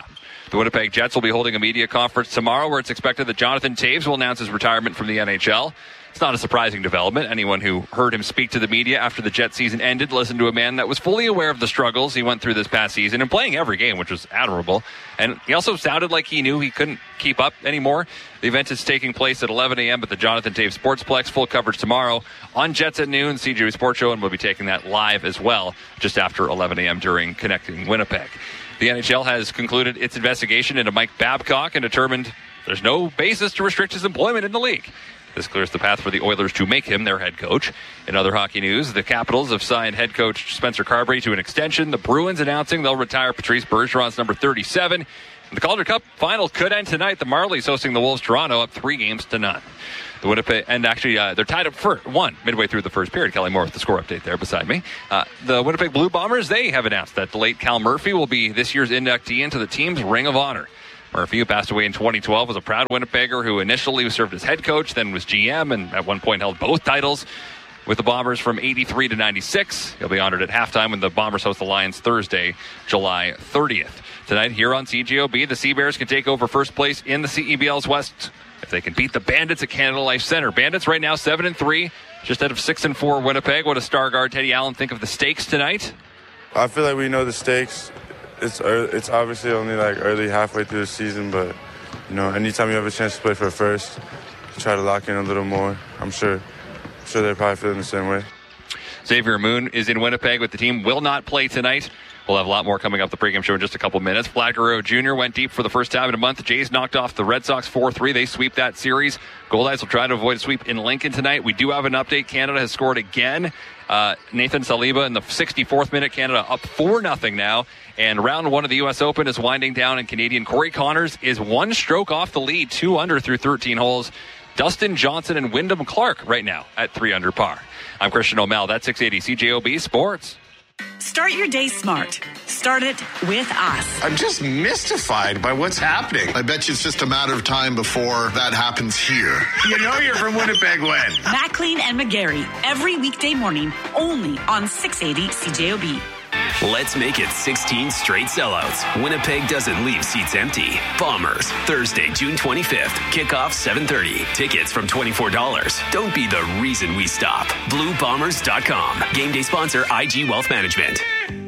The Winnipeg Jets will be holding a media conference tomorrow where it's expected that Jonathan Toews will announce his retirement from the N H L. It's not a surprising development. Anyone who heard him speak to the media after the Jet season ended listened to a man that was fully aware of the struggles he went through this past season and playing every game, which was admirable. And he also sounded like he knew he couldn't keep up anymore. The event is taking place at eleven a.m. at the Jonathan Toews Sportsplex. Full coverage tomorrow on Jets at noon, C J O B Sports Show, and we'll be taking that live as well just after eleven a.m. during Connecting Winnipeg. The N H L has concluded its investigation into Mike Babcock and determined there's no basis to restrict his employment in the league. This clears the path for the Oilers to make him their head coach. In other hockey news, the Capitals have signed head coach Spencer Carberry to an extension. The Bruins announcing they'll retire Patrice Bergeron's number thirty-seven. And the Calder Cup final could end tonight. The Marlies hosting the Wolves Toronto up three games to none. The Winnipeg, and actually, uh, they're tied up for one midway through the first period. Kelly Moore with the score update there beside me. Uh, the Winnipeg Blue Bombers, they have announced that the late Cal Murphy will be this year's inductee into the team's Ring of Honor. Murphy, who passed away in twenty twelve, was a proud Winnipegger who initially served as head coach, then was G M, and at one point held both titles with the Bombers from eighty-three to ninety-six. He'll be honored at halftime when the Bombers host the Lions Thursday, July thirtieth. Tonight here on C J O B, the Sea Bears can take over first place in the C E B L's West if they can beat the Bandits at Canada Life Center. Bandits right now seven and three, just out of six and four Winnipeg. What does star guard Teddy Allen think of the stakes tonight? I feel like we know the stakes. It's early, it's obviously only like early halfway through the season, but you know, anytime you have a chance to play for first, try to lock in a little more. I'm sure, I'm sure they're probably feeling the same way. Xavier Moon is in Winnipeg with the team. Will not play tonight. We'll have a lot more coming up the pregame show in just a couple minutes. Vlad Guerrero Junior went deep for the first time in a month. Jays knocked off the Red Sox four three. They sweep that series. Goldeyes will try to avoid a sweep in Lincoln tonight. We do have an update. Canada has scored again. Uh, Nathan Saliba in the sixty-fourth minute. Canada up four nothing now. And round one of the U S Open is winding down, and Canadian Corey Connors is one stroke off the lead, two under through thirteen holes. Dustin Johnson and Wyndham Clark right now at three under par. I'm Christian O'Mell. That's six eighty C J O B Sports. Start your day smart. Start it with us. I'm just mystified by what's happening. I bet you it's just a matter of time before that happens here. You know you're from Winnipeg when? McLean and McGarry, every weekday morning, only on six eighty C J O B. Let's make it sixteen straight sellouts. Winnipeg doesn't leave seats empty. Bombers, Thursday, June twenty-fifth. Kickoff seven thirty. Tickets from twenty-four dollars. Don't be the reason we stop. blue bombers dot com. Game day sponsor I G Wealth Management.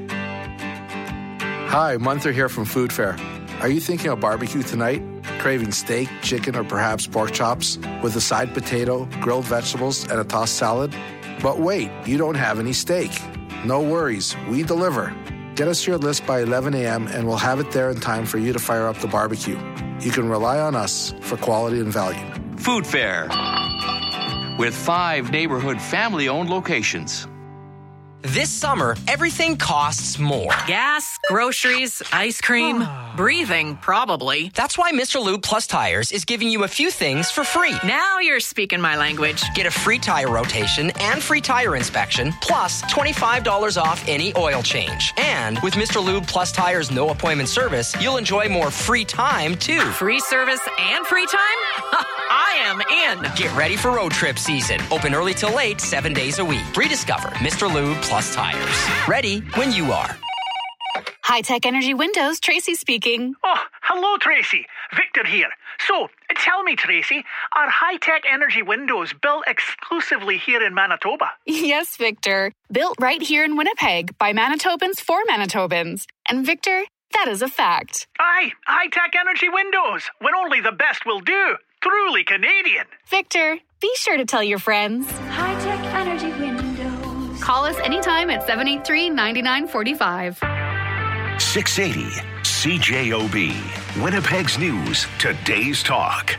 Hi, Munther here from Food Fair. Are you thinking of barbecue tonight? Craving steak, chicken, or perhaps pork chops with a side potato, grilled vegetables, and a tossed salad? But wait, you don't have any steak. No worries, we deliver. Get us your list by eleven a.m. and we'll have it there in time for you to fire up the barbecue. You can rely on us for quality and value. Food Fair, with five neighborhood family-owned locations. This summer, everything costs more. Gas, groceries, ice cream, breathing, probably. That's why Mister Lube Plus Tires is giving you a few things for free. Now you're speaking my language. Get a free tire rotation and free tire inspection, plus twenty-five dollars off any oil change. And with Mister Lube Plus Tires no appointment service, you'll enjoy more free time, too. Free service and free time? I am in. Get ready for road trip season. Open early till late, seven days a week. Rediscover Mister Lube Plus Tires. Ready when you are. High Tech Energy Windows, Tracy speaking. Oh, hello, Tracy. Victor here. So, tell me, Tracy, are High Tech Energy Windows built exclusively here in Manitoba? Yes, Victor. Built right here in Winnipeg by Manitobans for Manitobans. And Victor, that is a fact. Aye, High Tech Energy Windows, when only the best will do. Truly Canadian. Victor, be sure to tell your friends. High Tech Energy Windows. Call us anytime at seven eight three, nine nine four five. six eighty C J O B. Winnipeg's News. Today's Talk.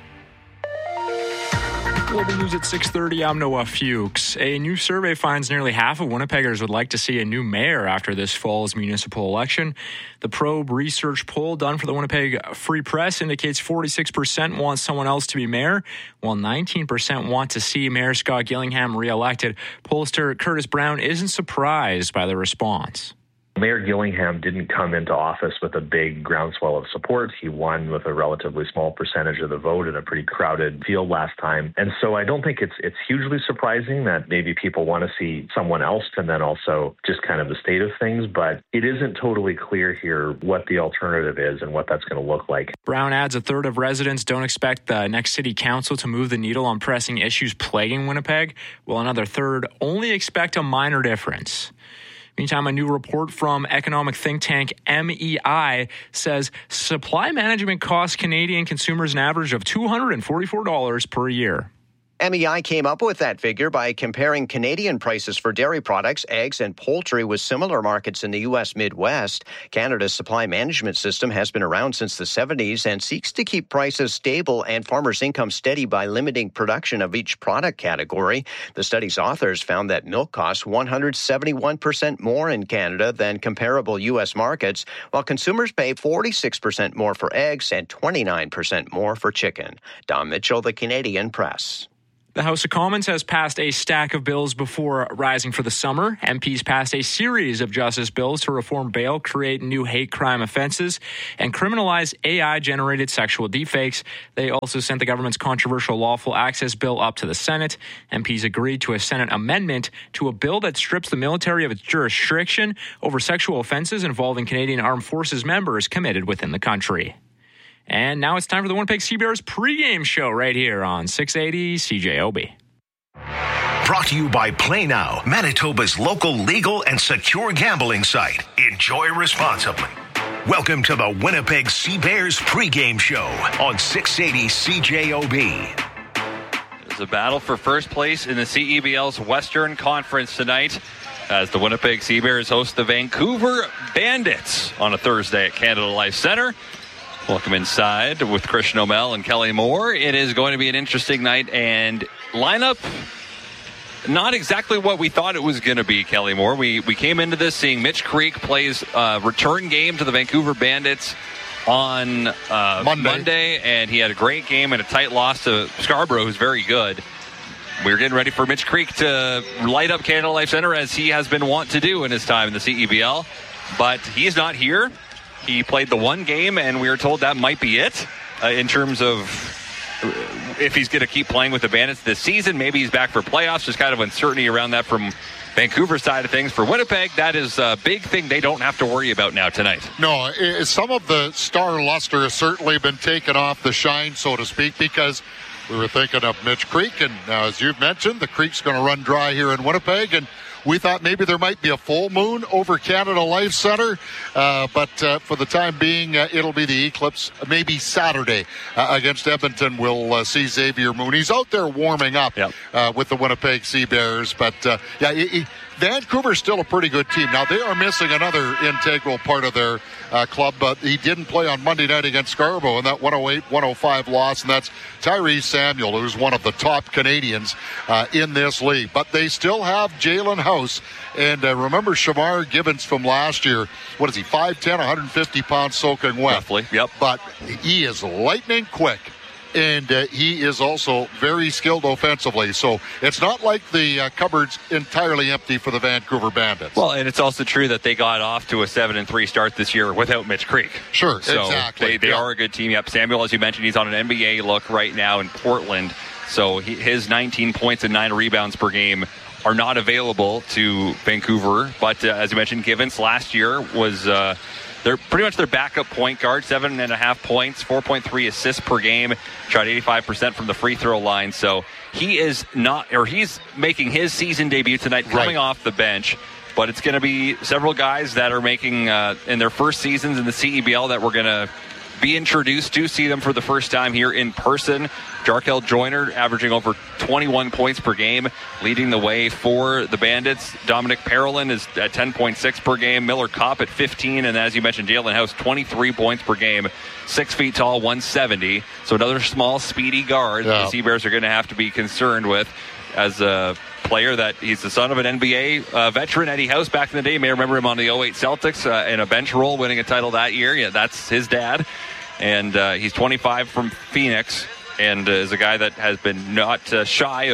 Global News at six thirty, I'm Noah Fuchs. A new survey finds nearly half of Winnipeggers would like to see a new mayor after this fall's municipal election. The Probe research poll done for the Winnipeg Free Press indicates forty-six percent want someone else to be mayor, while nineteen percent want to see Mayor Scott Gillingham reelected. Pollster Curtis Brown isn't surprised by the response. Mayor Gillingham didn't come into office with a big groundswell of support. He won with a relatively small percentage of the vote in a pretty crowded field last time. And so I don't think it's it's hugely surprising that maybe people want to see someone else, and then also just kind of the state of things. But it isn't totally clear here what the alternative is and what that's going to look like. Brown adds a third of residents don't expect the next city council to move the needle on pressing issues plaguing Winnipeg, while another third only expect a minor difference. Meantime, a new report from economic think tank M E I says supply management costs Canadian consumers an average of two hundred forty-four dollars per year. M E I came up with that figure by comparing Canadian prices for dairy products, eggs, and poultry with similar markets in the U S Midwest. Canada's supply management system has been around since the seventies and seeks to keep prices stable and farmers' income steady by limiting production of each product category. The study's authors found that milk costs one hundred seventy-one percent more in Canada than comparable U S markets, while consumers pay forty-six percent more for eggs and twenty-nine percent more for chicken. Don Mitchell, The Canadian Press. The House of Commons has passed a stack of bills before rising for the summer. M Ps passed a series of justice bills to reform bail, create new hate crime offenses, and criminalize A I-generated sexual deepfakes. They also sent the government's controversial lawful access bill up to the Senate. M Ps agreed to a Senate amendment to a bill that strips the military of its jurisdiction over sexual offenses involving Canadian Armed Forces members committed within the country. And now it's time for the Winnipeg Sea Bears pregame show right here on six eighty C J O B. Brought to you by Play Now, Manitoba's local legal and secure gambling site. Enjoy responsibly. Welcome to the Winnipeg Sea Bears pregame show on six eighty C J O B. There's a battle for first place in the C E B L's Western Conference tonight as the Winnipeg Sea Bears host the Vancouver Bandits on a Thursday at Canada Life Centre. Welcome inside with Christian O'Mell and Kelly Moore. It is going to be an interesting night, and lineup not exactly what we thought it was going to be, Kelly Moore. We we came into this seeing Mitch Creek plays a return game to the Vancouver Bandits on uh, Monday. Monday, and he had a great game and a tight loss to Scarborough, who's very good. We're getting ready for Mitch Creek to light up Canada Life Centre, as he has been wont to do in his time in the C E B L, but he's not here. He played the one game, and we were told that might be it uh, in terms of if he's going to keep playing with the Bandits this season. Maybe he's back for playoffs. There's kind of uncertainty around that from Vancouver's side of things. For Winnipeg, that is a big thing they don't have to worry about now tonight. No, it, some of the star luster has certainly been taken off the shine, so to speak, because we were thinking of Mitch Creek, and now, as you've mentioned, the Creek's going to run dry here in Winnipeg, and we thought maybe there might be a full moon over Canada Life Centre, uh, but uh, for the time being, uh, it'll be the eclipse. Maybe Saturday uh, against Edmonton, we'll uh, see Xavier Moon. He's out there warming up yep. uh, with the Winnipeg Sea Bears, but uh, yeah, he, he, Vancouver's still a pretty good team. Now, they are missing another integral part of their uh, club, but he didn't play on Monday night against Scarborough in that one oh eight one oh five loss, and that's Tyrese Samuel, who's one of the top Canadians uh, in this league. But they still have Jalen House, and uh, remember Shamar Gibbons from last year. What is he, five ten, one hundred fifty pounds soaking wet? Roughly, yep. But he is lightning quick. And uh, he is also very skilled offensively. So it's not like the uh, cupboard's entirely empty for the Vancouver Bandits. Well, and it's also true that they got off to a seven and three start this year without Mitch Creek. Sure, so exactly. They, they yeah. are a good team. Yep, Samuel, as you mentioned, he's on an N B A look right now in Portland. So he, his nineteen points and nine rebounds per game are not available to Vancouver. But uh, as you mentioned, Givens last year was... Uh, They're pretty much their backup point guard, seven and a half points, four point three assists per game, shot eighty-five percent from the free throw line. So he is not, or he's making his season debut tonight, coming right off the bench. But it's going to be several guys that are making uh, in their first seasons in the C E B L that we're going to be introduced to, see them for the first time here in person. Jarkel Joyner averaging over twenty-one points per game, leading the way for the Bandits. Dominic Parolin is at ten point six per game. Miller Kopp at fifteen. And as you mentioned, Jalen House, twenty-three points per game. Six feet tall, one seventy. So another small, speedy guard yeah. the Sea Bears are going to have to be concerned with as a player that he's the son of an N B A uh, veteran, Eddie House, back in the day. You may remember him on the oh eight Celtics uh, in a bench role, winning a title that year. Yeah, that's his dad. And uh, he's twenty-five from Phoenix, and uh, is a guy that has been not uh, shy of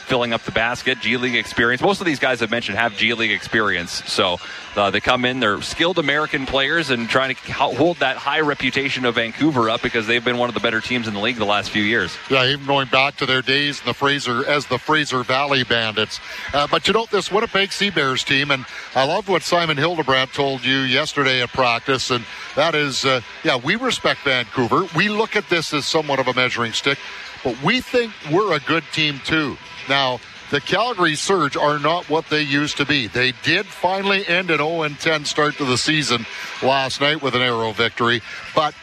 filling up the basket, G League experience. Most of these guys I've mentioned have G League experience. So uh, they come in, they're skilled American players and trying to hold that high reputation of Vancouver up because they've been one of the better teams in the league the last few years. Yeah, even going back to their days in the Fraser as the Fraser Valley Bandits. Uh, but you know, this Winnipeg Sea Bears team, and I loved what Simon Hildebrandt told you yesterday at practice, and that is, uh, yeah, we respect Vancouver. We look at this as somewhat of a measuring stick, but we think we're a good team too. Now, the Calgary Surge are not what they used to be. They did finally end an oh and ten start to the season last night with an Arrow victory, but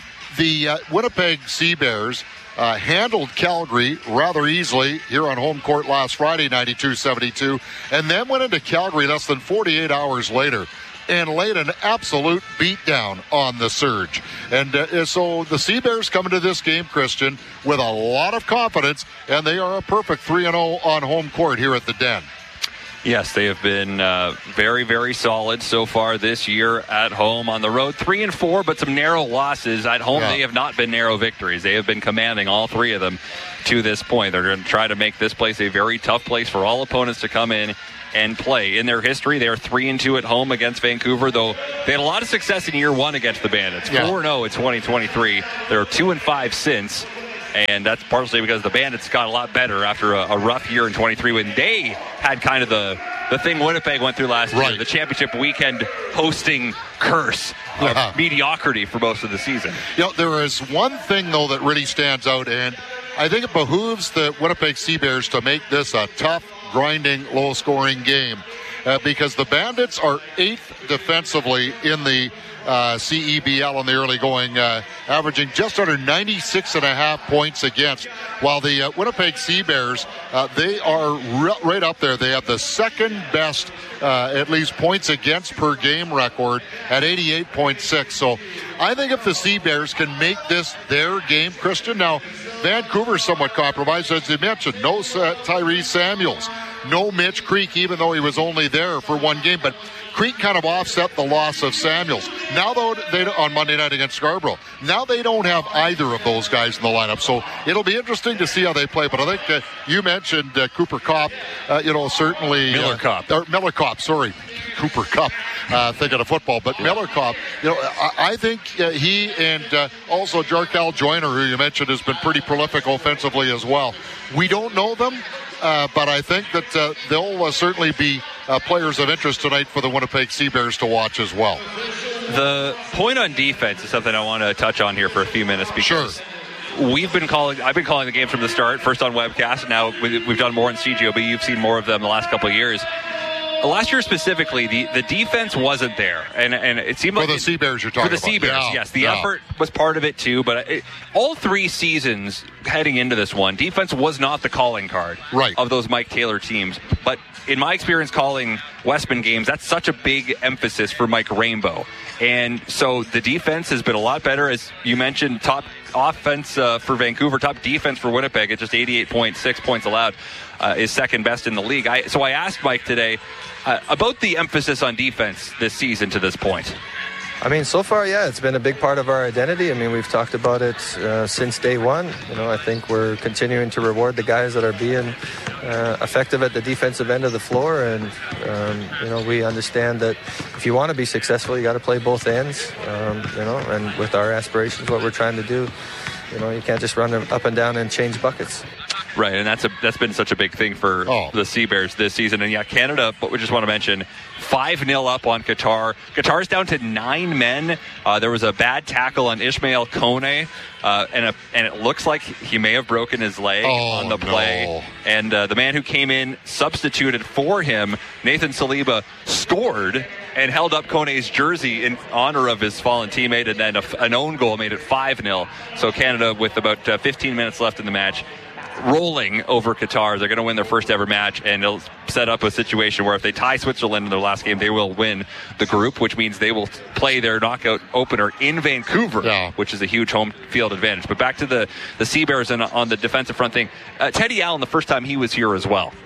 the uh, Winnipeg Sea Bears uh, handled Calgary rather easily here on home court last Friday, ninety-two seventy-two, and then went into Calgary less than forty-eight hours later and laid an absolute beatdown on the Surge. And uh, so the Sea Bears come into this game, Christian, with a lot of confidence, and they are a perfect three and oh on home court here at the Den. Yes, they have been uh, very, very solid so far this year at home. On the road, three and four, but some narrow losses. At home, yeah. They have not been narrow victories. They have been commanding all three of them to this point. They're going to try to make this place a very tough place for all opponents to come in and play. In their history, they are three and two at home against Vancouver, though they had a lot of success in year one against the Bandits. Yeah. four and oh in twenty twenty-three. They're two and five since, and that's partially because the Bandits got a lot better after a, a rough year in twenty-three when they had kind of the, the thing Winnipeg went through last right. year, the championship weekend hosting curse of yeah. mediocrity for most of the season. You know, there is one thing, though, that really stands out, and I think it behooves the Winnipeg Sea Bears to make this a tough, grinding, low-scoring game uh, because the Bandits are eighth defensively in the uh, C E B L in the early going, uh, averaging just under ninety-six and a half points against, while the uh, Winnipeg Sea Bears, uh, they are re- right up there. They have the second best, uh, at least, points against per game record at eighty-eight point six. So I think if the Sea Bears can make this their game, Christian, now Vancouver's somewhat compromised, as you mentioned. No uh, Tyrese Samuels, no Mitch Creek, even though he was only there for one game. But Creek kind of offset the loss of Samuels. Now, though, they on Monday night against Scarborough, now they don't have either of those guys in the lineup. So it'll be interesting to see how they play. But I think uh, you mentioned uh, Cooper Kopp, uh, you know, certainly. Miller uh, Kopp. Or Miller Kopp, sorry. Cooper Kupp, uh, thinking of football, but yeah. Miller Kopp, you know, I, I think uh, he and uh, also Jarkel Joyner, who you mentioned, has been pretty prolific offensively as well. We don't know them, uh, but I think that uh, they'll uh, certainly be uh, players of interest tonight for the Winnipeg Sea Bears to watch as well. The point on defense is something I want to touch on here for a few minutes because sure. we've been calling. I've been calling the game from the start, first on webcast. Now we've done more in C G O B. You've seen more of them the last couple of years. Last year specifically, the, the defense wasn't there, and and it seemed for like the Sea Bears you're talking for the Sea Bears, yeah, yes, the yeah. effort was part of it too. But it, all three seasons heading into this one, defense was not the calling card right. of those Mike Taylor teams. But in my experience calling Westman games, that's such a big emphasis for Mike Rainbow, and so the defense has been a lot better, as you mentioned. Top offense uh, for Vancouver, top defense for Winnipeg at just eighty-eight point six points allowed, uh, is second best in the league. I, so I asked Mike today uh, about the emphasis on defense this season to this point. I mean, so far, yeah, it's been a big part of our identity. I mean, we've talked about it uh, since day one. You know, I think we're continuing to reward the guys that are being uh, effective at the defensive end of the floor. And, um, you know, we understand that if you want to be successful, you got to play both ends, um, you know, and with our aspirations, what we're trying to do, you know, you can't just run up and down and change buckets. Right, and that's a that's been such a big thing for oh. the Sea Bears this season. And yeah, Canada, but we just want to mention, five nil up on Qatar. Qatar's down to nine men. Uh, there was a bad tackle on Ismail Kone, uh, and, a, and it looks like he may have broken his leg oh, on the play. No. And uh, the man who came in, substituted for him, Nathan Saliba, scored and held up Kone's jersey in honor of his fallen teammate, and then a, an own goal made it five nil. So Canada, with about uh, fifteen minutes left in the match, rolling over Qatar. They're going to win their first ever match, and it'll set up a situation where if they tie Switzerland in their last game, they will win the group, which means they will play their knockout opener in Vancouver, yeah. which is a huge home field advantage. But back to the, the Sea Bears and on the defensive front thing. Uh, Teddy Allen, the first time he was here as well,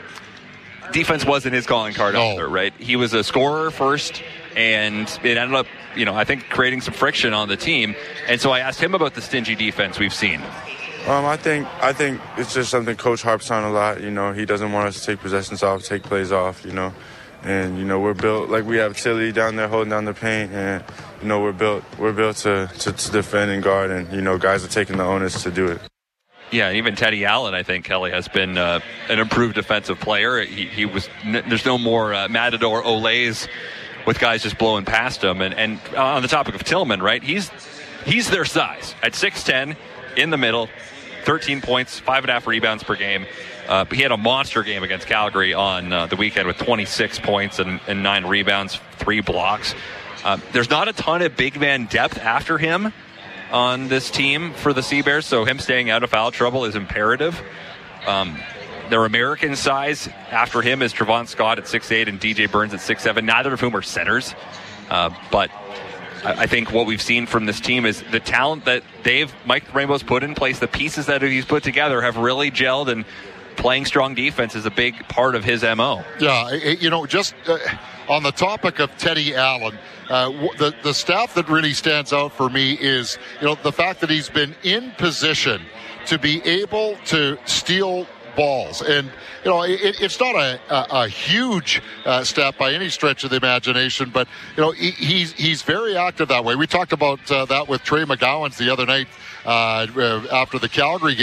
defense wasn't his calling card no. either, right? He was a scorer first, and it ended up, you know, I think creating some friction on the team. And so I asked him about the stingy defense we've seen. Um, I think I think it's just something Coach harps on a lot. You know, he doesn't want us to take possessions off, take plays off, you know. And, you know, we're built, like we have Tilly down there holding down the paint, and, you know, we're built we're built to, to, to defend and guard, and, you know, guys are taking the onus to do it. Yeah, even Teddy Allen, I think, Kelly, has been uh, an improved defensive player. He, he was there's no more uh, Matador Olays with guys just blowing past him. And, and on the topic of Tillman, right, he's he's their size. At six ten, in the middle, thirteen points, five and a half rebounds per game. Uh, he had a monster game against Calgary on uh, the weekend with twenty-six points and, and nine rebounds, three blocks. Uh, there's not a ton of big man depth after him on this team for the Sea Bears, so him staying out of foul trouble is imperative. Um, their American size after him is Trevon Scott at six eight and D J Burns at six seven, neither of whom are centers. Uh, but I, I think what we've seen from this team is the talent that Dave, Mike Rainbow's put in place, the pieces that he's put together have really gelled, and playing strong defense is a big part of his M O. Yeah, you know, just uh, on the topic of Teddy Allen, uh, the, the staff that really stands out for me is, you know, the fact that he's been in position to be able to steal balls. And, you know, it, it's not a, a, a huge uh, step by any stretch of the imagination, but, you know, he, he's, he's very active that way. We talked about uh, that with Trey McGowan's the other night uh, after the Calgary game.